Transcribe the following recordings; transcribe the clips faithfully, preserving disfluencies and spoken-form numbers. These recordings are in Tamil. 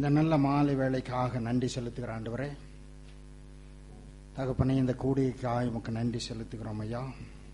இந்த நல்ல மாலை வேளைக்காக நன்றி செலுத்துகிற ஆண்டவரே, தகப்பனே இந்த கூடியைக்காக உமக்கு நன்றி செலுத்துகிறோம் ஐயா.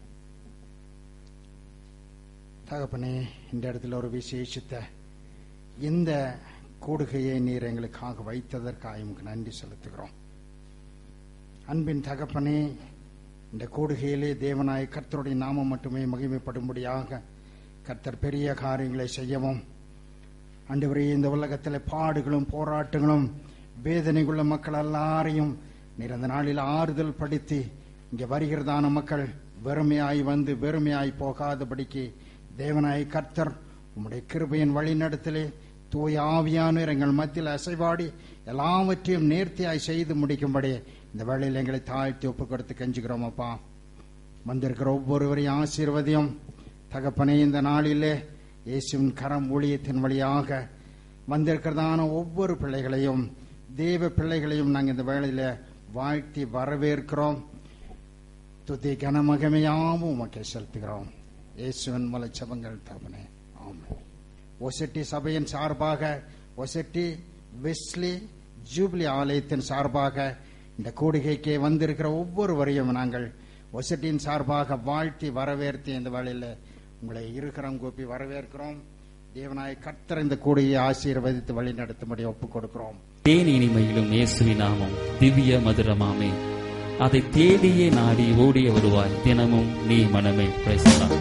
தகப்பனே, இந்த இடத்துல ஒரு விசேஷித்த இந்த கூடுகையை நீர் எங்களுக்காக வைத்ததற்காக உமக்கு நன்றி செலுத்துகிறோம். அன்பின் தகப்பனே, இந்த கூடுகையிலே தேவனாய் கர்த்தருடைய நாமம் மட்டுமே மகிமைப்படும்படியாக கர்த்தர் பெரிய காரியங்களை செய்யவும், ஆண்டவரே இந்த உலகத்தில் பாடுகளும் போராட்டங்களும் வேதனைக்குள்ள மக்கள் எல்லாரையும் நீர் அந்த நாளில் ஆறுதல் படுத்தி இங்கே வருகிறதான மக்கள் வெறுமையாய் வந்து வெறுமையாய் போகாதபடிக்கு தேவனாய் கர்த்தர் உம்முடைய கிருபையின் வழிநடத்திலே தூய ஆவியானவர் எங்கள் மத்தியில் அசைவாடி எல்லாவற்றையும் நேர்த்தியாய் செய்து முடிக்கும்படி இந்த வேளையில் எங்களை தாழ்த்தி ஒப்பு கொடுத்து கெஞ்சுகிறோம். அப்பா, வந்திருக்கிற ஒவ்வொருவரையும் ஆசீர்வதியும் தகப்பனே. இந்த நாளிலே இயேசுவின் கரம் ஊழியத்தின் வழியாக வந்திருக்கிறதான ஒவ்வொரு பிள்ளைகளையும் தேவ பிள்ளைகளையும் நாங்கள் இந்த வேளையில வாழ்த்தி வரவேற்கிறோம். துதி கனமகமையாவும் உமக்கே செலுத்துகிறோம். இயேசுவின் மூல ஜெபங்கள் தகப்பனே, ஆமென். ஒசட்டி சபையின் சார்பாக, ஒசட்டி வெஸ்லி ஜூப்ளி ஆலயத்தின் சார்பாக இந்த கூடுகைக்கு வந்திருக்கிற ஒவ்வொருவரையும் நாங்கள் ஒசட்டியின் சார்பாக வாழ்த்தி வரவேற்று இந்த வேளையில் உங்களை இருக்கிறோம் கூப்பி வரவேற்கிறோம். தேவனாய் கர்த்தர் இந்த கூடையை ஆசீர்வதித்து வழி நடத்தும்படி ஒப்புக் கொடுக்கிறோம். தேன் இனிமையிலும் இயேசுவின் நாமம் திவ்ய மதுரமாமே, அதை தேடியே நாடி ஓடிய வருவாய் தினமும் நீ மனமே. Praise the Lord.